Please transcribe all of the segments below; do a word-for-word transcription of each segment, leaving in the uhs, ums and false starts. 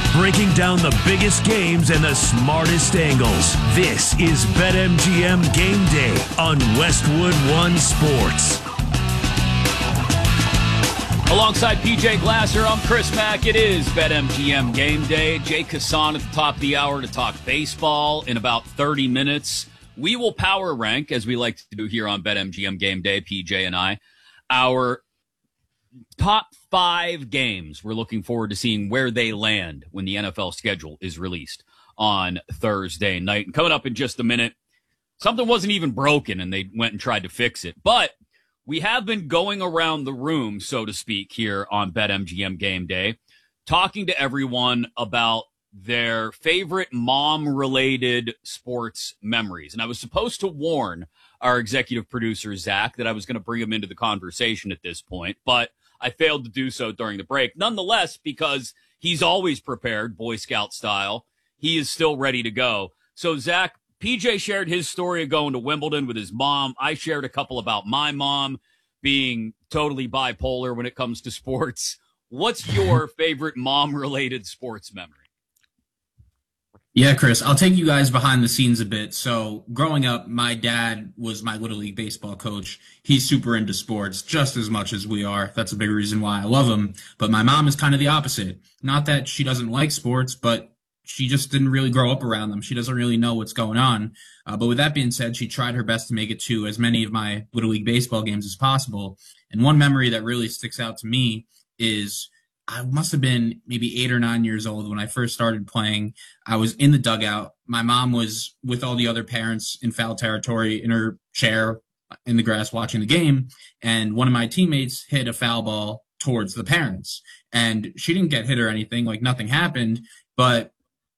breaking down the biggest games and the smartest angles. This is BetMGM Game Day on Westwood One Sports. Alongside P J Glasser, I'm Chris Mack. It is BetMGM Game Day. Jay Kassan at the top of the hour to talk baseball. In about thirty minutes, we will power rank, as we like to do here on BetMGM Game Day, P J and I, our top five games. We're looking forward to seeing where they land when the N F L schedule is released on Thursday night. And coming up in just a minute, something wasn't even broken and they went and tried to fix it. But we have been going around the room, so to speak, here on BetMGM Game Day, talking to everyone about their favorite mom-related sports memories. And I was supposed to warn our executive producer, Zach, that I was going to bring him into the conversation at this point, but I failed to do so during the break. Nonetheless, because he's always prepared, Boy Scout style, he is still ready to go. So, Zach, P J shared his story of going to Wimbledon with his mom. I shared a couple about my mom being totally bipolar when it comes to sports. What's your favorite mom-related sports memory? Yeah, Chris, I'll take you guys behind the scenes a bit. So growing up, my dad was my Little League baseball coach. He's super into sports just as much as we are. That's a big reason why I love him. But my mom is kind of the opposite. Not that she doesn't like sports, but she just didn't really grow up around them. She doesn't really know what's going on. Uh, but with that being said, she tried her best to make it to as many of my Little League baseball games as possible. And one memory that really sticks out to me is I must have been maybe eight or nine years old when I first started playing. I was in the dugout. My mom was with all the other parents in foul territory in her chair in the grass watching the game. And one of my teammates hit a foul ball towards the parents. And she didn't get hit or anything, like nothing happened. But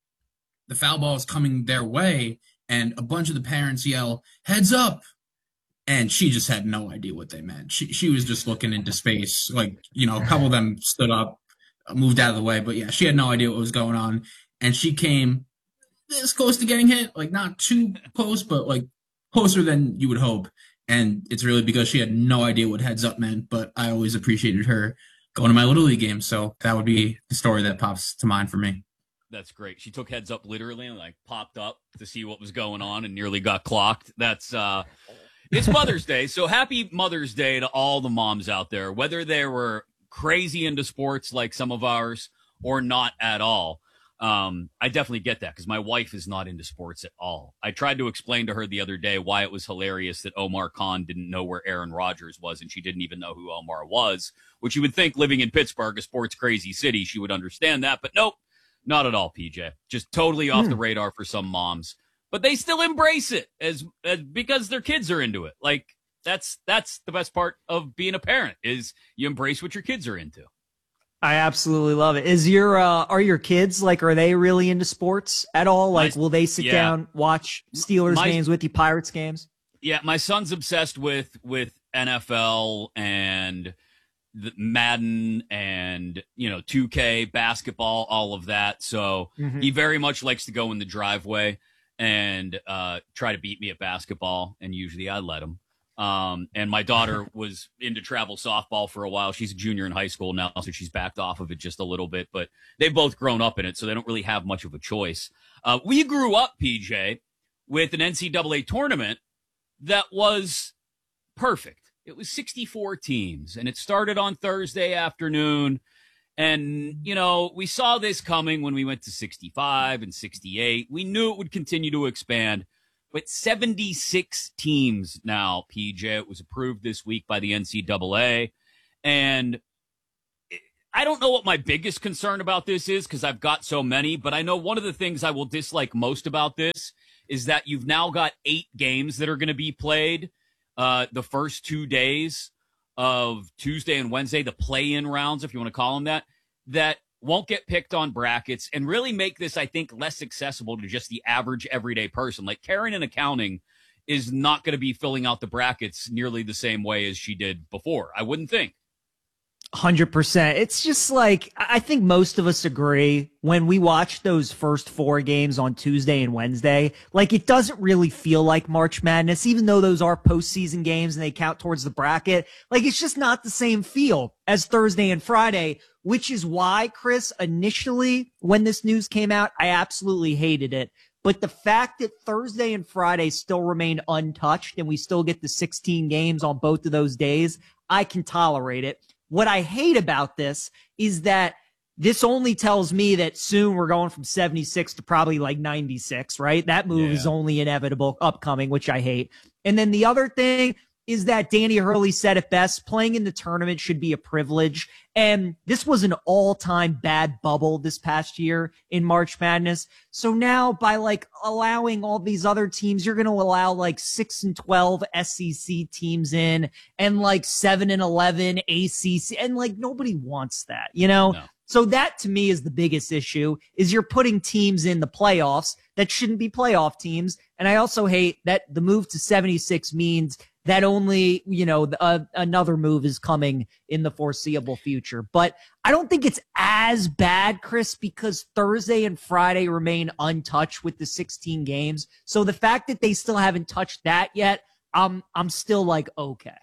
the foul ball is coming their way, and a bunch of the parents yell, "Heads up!" And she just had no idea what they meant. She she was just looking into space. Like, you know, a couple of them stood up, moved out of the way. But, yeah, she had no idea what was going on. And she came this close to getting hit, like not too close, but, like, closer than you would hope. And it's really because she had no idea what heads up meant. But I always appreciated her going to my Little League games. So that would be the story that pops to mind for me. That's great. She took heads up literally and like popped up to see what was going on and nearly got clocked. That's uh it's Mother's Day. So happy Mother's Day to all the moms out there, whether they were crazy into sports like some of ours or not at all. Um, I definitely get that because my wife is not into sports at all. I tried to explain to her the other day why it was hilarious that Omar Khan didn't know where Aaron Rodgers was and she didn't even know who Omar was, which you would think living in Pittsburgh, a sports crazy city, she would understand that. But nope. Not at all, P J. Just totally off hmm. the radar for some moms. But they still embrace it as, as because their kids are into it. Like, that's that's the best part of being a parent is you embrace what your kids are into. I absolutely love it. Is your uh, are your kids, like, are they really into sports at all? Like, my, will they sit yeah. down, watch Steelers my, games with you, Pirates games? Yeah, my son's obsessed with with N F L and the Madden and, you know, two K, basketball, all of that. So mm-hmm. he very much likes to go in the driveway and uh, try to beat me at basketball. And usually I let him. Um, and my daughter was into travel softball for a while. She's a junior in high school now, so she's backed off of it just a little bit. But they've both grown up in it, so they don't really have much of a choice. Uh, we grew up, P J, with an N C double A tournament that was perfect. It was sixty-four teams, and it started on Thursday afternoon. And, you know, we saw this coming when we went to sixty-five and sixty-eight. We knew it would continue to expand. But seventy-six teams now, P J. It was approved this week by the N C double A. And I don't know what my biggest concern about this is because I've got so many, but I know one of the things I will dislike most about this is that you've now got eight games that are going to be played uh, the first two days of Tuesday and Wednesday, the play-in rounds, if you want to call them that, that won't get picked on brackets and really make this, I think, less accessible to just the average everyday person. Like Karen in accounting is not going to be filling out the brackets nearly the same way as she did before, I wouldn't think. one hundred percent. It's just like, I think most of us agree when we watch those first four games on Tuesday and Wednesday, like it doesn't really feel like March Madness, even though those are postseason games and they count towards the bracket. Like it's just not the same feel as Thursday and Friday, which is why, Chris, initially when this news came out, I absolutely hated it. But the fact that Thursday and Friday still remain untouched and we still get the sixteen games on both of those days, I can tolerate it. What I hate about this is that this only tells me that soon we're going from seventy-six to probably like ninety-six, right? That move yeah. is only inevitable upcoming, which I hate. And then the other thing is that Danny Hurley said it best, playing in the tournament should be a privilege. And this was an all-time bad bubble this past year in March Madness. So now by like allowing all these other teams, you're going to allow like six and twelve S E C teams in and like seven and eleven A C C. And like nobody wants that, you know? No. So that to me is the biggest issue is you're putting teams in the playoffs that shouldn't be playoff teams. And I also hate that the move to seventy-six means that only, you know, uh, another move is coming in the foreseeable future. But I don't think it's as bad, Chris, because Thursday and Friday remain untouched with the sixteen games. So the fact that they still haven't touched that yet, um, I'm still like, okay.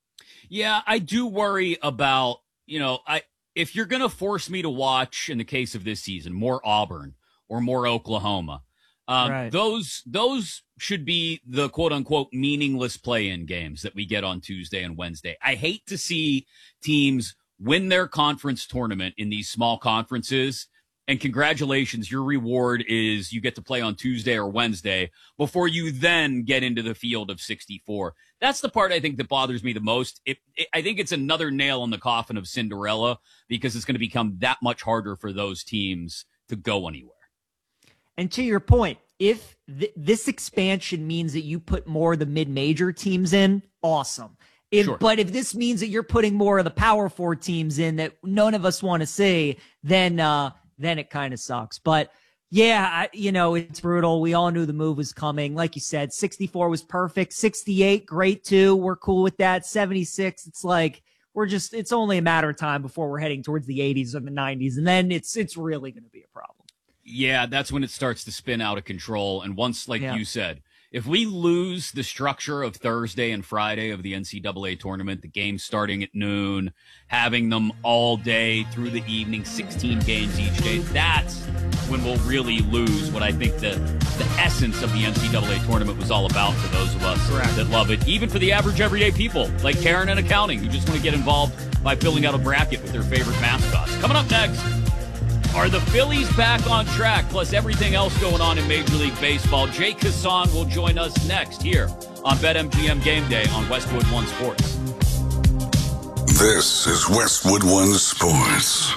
Yeah, I do worry about, you know, I if you're going to force me to watch, in the case of this season, more Auburn or more Oklahoma, Um, right. Those those should be the quote-unquote meaningless play-in games that we get on Tuesday and Wednesday. I hate to see teams win their conference tournament in these small conferences, and congratulations, your reward is you get to play on Tuesday or Wednesday before you then get into the field of sixty-four. That's the part I think that bothers me the most. It, it, I think it's another nail in the coffin of Cinderella because it's going to become that much harder for those teams to go anywhere. And to your point, if th- this expansion means that you put more of the mid-major teams in, awesome. If, sure. But if this means that you're putting more of the Power Four teams in that none of us want to see, then uh, then it kind of sucks. But yeah, I, you know, it's brutal. We all knew the move was coming. Like you said, sixty-four was perfect. sixty-eight, great too. We're cool with that. seventy-six, it's like we're just, it's only a matter of time before we're heading towards the eighties or the nineties. And then it's it's really going to be a problem. Yeah, that's when it starts to spin out of control. And once, like yeah. you said, if we lose the structure of Thursday and Friday of the N C double A tournament, the games starting at noon, having them all day through the evening, sixteen games each day, that's when we'll really lose what I think the, the essence of the N C double A tournament was all about for those of us Correct. That love it. Even for the average everyday people like Karen in accounting who just want to get involved by filling out a bracket with their favorite mascots. Coming up next, are the Phillies back on track, plus everything else going on in Major League Baseball? Jay Kassan will join us next here on BetMGM Game Day on Westwood One Sports. This is Westwood One Sports.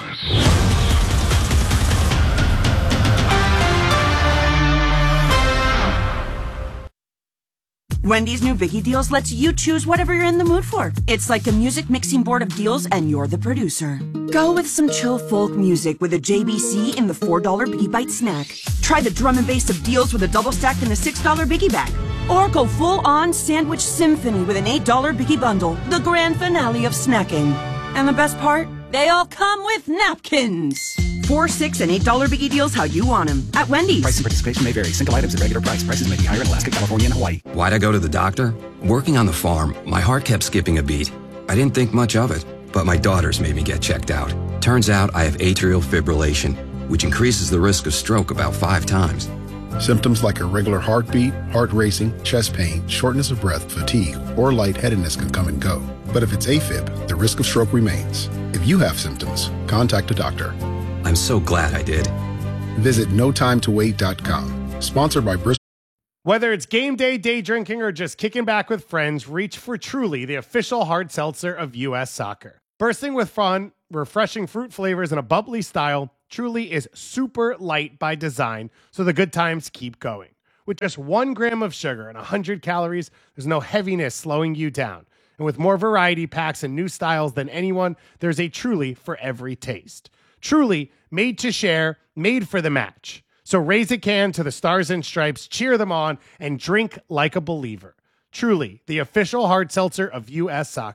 Wendy's new Biggie Deals lets you choose whatever you're in the mood for. It's like a music mixing board of deals, and you're the producer. Go with some chill folk music with a J B C in the four dollar Biggie Bite snack. Try the drum and bass of deals with a double stack in the six dollar Biggie Bag. Or go full-on sandwich symphony with an eight dollar Biggie Bundle, the grand finale of snacking. And the best part? They all come with napkins. Four, six, and eight dollar Biggie Deals how you want them at Wendy's. Price and participation may vary. Single items at regular price. Prices may be higher in Alaska, California, and Hawaii. Why'd I go to the doctor? Working on the farm, my heart kept skipping a beat. I didn't think much of it, but my daughters made me get checked out. Turns out I have atrial fibrillation, which increases the risk of stroke about five times. Symptoms like irregular heartbeat, heart racing, chest pain, shortness of breath, fatigue, or lightheadedness can come and go. But if it's AFib, the risk of stroke remains. If you have symptoms, contact a doctor. I'm so glad I did. Visit no time to wait dot com. Sponsored by Bristol. Whether it's game day, day drinking, or just kicking back with friends, reach for Truly, the official hard seltzer of U S Soccer. Bursting with fun, refreshing fruit flavors, and a bubbly style, Truly is super light by design, so the good times keep going. With just one gram of sugar and one hundred calories, there's no heaviness slowing you down. And with more variety packs and new styles than anyone, there's a Truly for every taste. Truly, made to share, made for the match. So raise a can to the Stars and Stripes, cheer them on, and drink like a believer. Truly, the official hard seltzer of U S Soccer.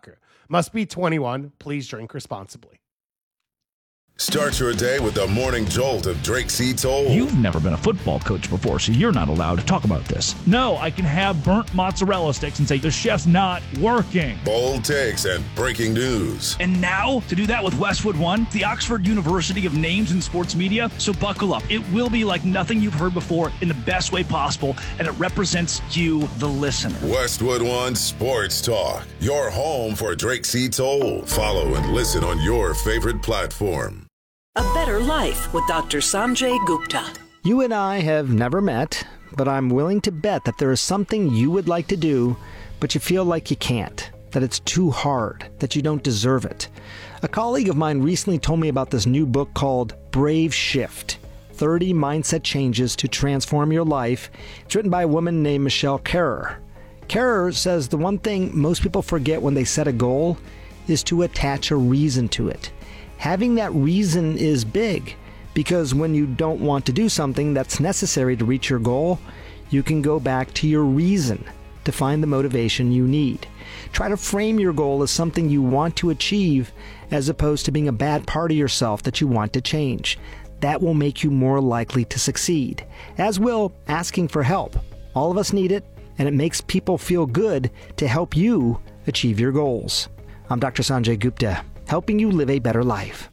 Must be twenty-one. Please drink responsibly. Start your day with the morning jolt of Drake C. Toll. You've never been a football coach before, so you're not allowed to talk about this. No, I can have burnt mozzarella sticks and say the chef's not working. Bold takes and breaking news. And now, to do that with Westwood One, the Oxford University of Names in Sports Media. So buckle up. It will be like nothing you've heard before in the best way possible, and it represents you, the listener. Westwood One Sports Talk, your home for Drake C. Toll. Follow and listen on your favorite platform. A Better Life with Doctor Sanjay Gupta. You and I have never met, but I'm willing to bet that there is something you would like to do, but you feel like you can't, that it's too hard, that you don't deserve it. A colleague of mine recently told me about this new book called Brave Shift, thirty Mindset Changes to Transform Your Life. It's written by a woman named Michelle Kerrer. Kerrer says the one thing most people forget when they set a goal is to attach a reason to it. Having that reason is big, because when you don't want to do something that's necessary to reach your goal, you can go back to your reason to find the motivation you need. Try to frame your goal as something you want to achieve, as opposed to being a bad part of yourself that you want to change. That will make you more likely to succeed, as will asking for help. All of us need it, and it makes people feel good to help you achieve your goals. I'm Doctor Sanjay Gupta, helping you live a better life.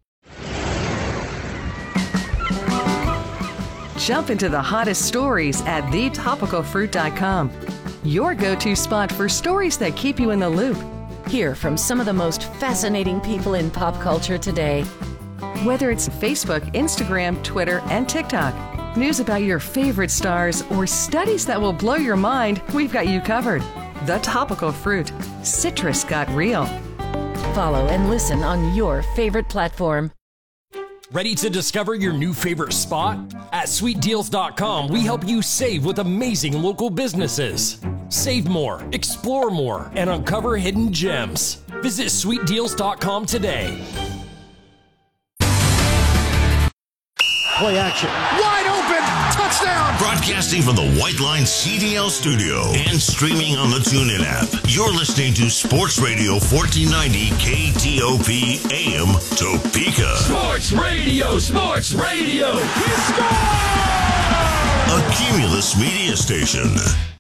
Jump into the hottest stories at the topical fruit dot com. Your go-to spot for stories that keep you in the loop. Hear from some of the most fascinating people in pop culture today. Whether it's Facebook, Instagram, Twitter, and TikTok, news about your favorite stars, or studies that will blow your mind, we've got you covered. The Topical Fruit. Citrus got real. Follow and listen on your favorite platform. Ready to discover your new favorite spot? At sweet deals dot com, we help you save with amazing local businesses. Save more, explore more, and uncover hidden gems. Visit sweet deals dot com today. Play action. Wide open. Touchdown. Broadcasting from the White Line C D L studio and streaming on the TuneIn app. You're listening to Sports Radio fourteen ninety K T O P A M Topeka. Sports Radio, Sports Radio. He scored! A Cumulus media station.